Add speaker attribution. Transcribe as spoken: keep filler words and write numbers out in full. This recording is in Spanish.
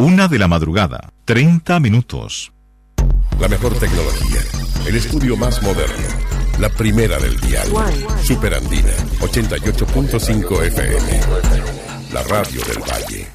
Speaker 1: Una de la madrugada, treinta minutos.
Speaker 2: La mejor tecnología, el estudio más moderno, la primera del dial. Super Andina, ochenta y ocho punto cinco F M. La radio del Valle.